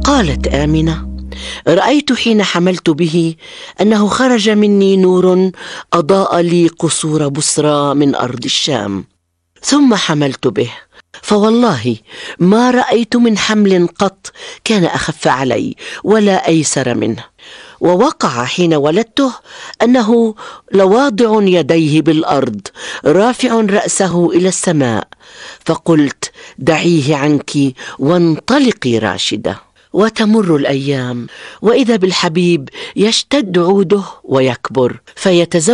قالت آمنة: رأيت حين حملت به أنه خرج مني نور أضاء لي قصور بصرى من أرض الشام، ثم حملت به، فوالله ما رأيت من حمل قط كان أخف علي ولا أيسر منه. ووقع حين ولدته أنه لواضع يديه بالأرض رافع رأسه إلى السماء، فقلت: دعيه عنك وانطلقي راشدة. وتمر الأيام، وإذا بالحبيب يشتد عوده ويكبر، فيتزوج